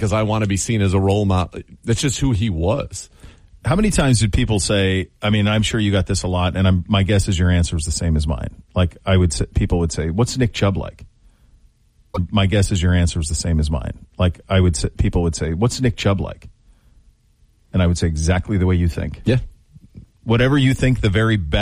because I want to be seen as a role model. That's just who he was. How many times did people say, I mean, I'm sure you got this a lot, and my guess is your answer is the same as mine. Like, people would say, what's Nick Chubb like? My guess is your answer is the same as mine. Like, people would say, what's Nick Chubb like? And I would say exactly the way you think. Yeah. Whatever you think the very best